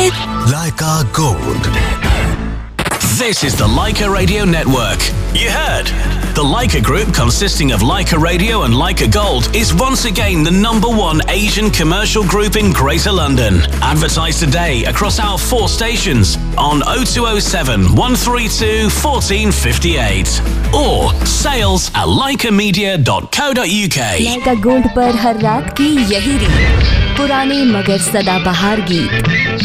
Leica Gold. This is the Leica Radio Network. You heard? The Leica Group, consisting of Leica Radio and Leica Gold, is once again the #1 Asian commercial group in Greater London. Advertise today across our 4 stations on 0207 132 1458 or sales@leicamedia.co.uk. Leica Gold पर हर रात की यही रीत, पुराने मगर सदाबहार गीत।